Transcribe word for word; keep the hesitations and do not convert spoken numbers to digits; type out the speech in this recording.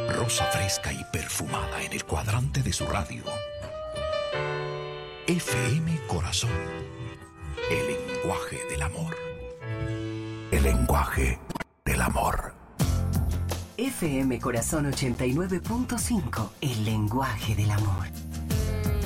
Rosa fresca y perfumada en el cuadrante de su radio. F M Corazón. El lenguaje del amor. El lenguaje del amor. F M Corazón ochenta y nueve punto cinco. El lenguaje del amor.